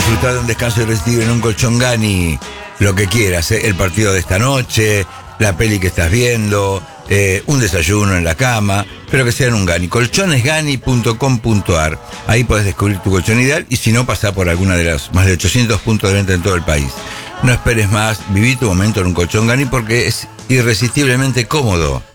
disfrutar de un descanso y recibir en un colchón Gani lo que quieras, el partido de esta noche, la peli que estás viendo, un desayuno en la cama, pero que sea en un Gani. Colchonesgani.com.ar. Ahí podés descubrir tu colchón ideal y si no, pasá por alguna de las más de 800 puntos de venta en todo el país. No esperes más, viví tu momento en un colchón Gani porque es irresistiblemente cómodo.